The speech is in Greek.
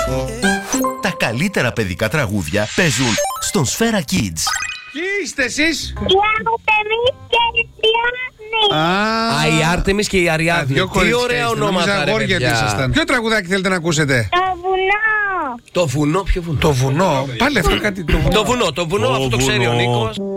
Τα καλύτερα παιδικά τραγούδια παίζουν στον Σφαίρα Kids. Ποιοι είστε εσείς? Η Άρτεμις και η Αριάδνη. Η Άρτεμις και η Αριάδνη. Τι ωραία ονόματα, ρε παιδιά. Ποιο τραγουδάκι θέλετε να ακούσετε? Το βουνό. Το βουνό, ποιο βουνό? Το βουνό, πάλι αυτό κάτι. Το βουνό, αυτό το ξέρει ο Νίκος.